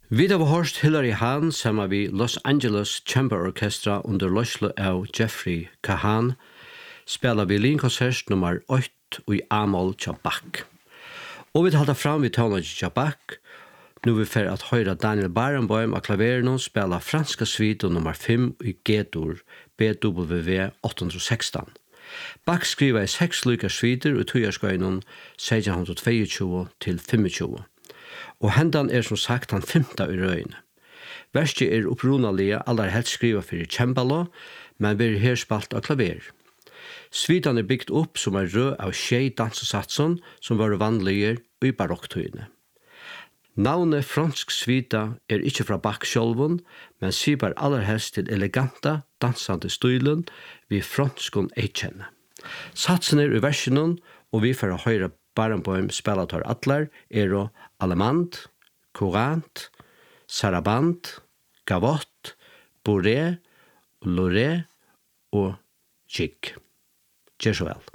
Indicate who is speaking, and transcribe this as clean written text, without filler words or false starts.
Speaker 1: Vi har hørt Hilary Hahn sammen med Los Angeles Chamber Orchestra under løsle av Jeffrey Kahan, spiller violinkoncert nummer 8 i A-moll til Bach. Og vi talte fram ved tonelaget til Bach. Nu vi får at høre Daniel Barenboim av klaveren spiller franske suite nummer 5 i G-dur, BWV 816. Bach skriver 6 lykke suiter i tøyerskøynen 1622 til 25. Og hendan som sagt han 15 i røyene. Verset opprunalige aller helst skriva for cembalo, men blir her spalt av klaver. Svitan bygd opp som rød av tjei dansesatsen som var vanlige i barokktøyene. Navnet fransk svita ikke fra Bach sjølven, men sier aller helst til eleganta, dansande stilen vi franskon eitkjenne. Satsen i versen, og vi får høyre Barenboim spela tar atlar Allemande, Courant, Sarabande, Gavotte, Bourrée, Loré og Jig. Gjør så vel.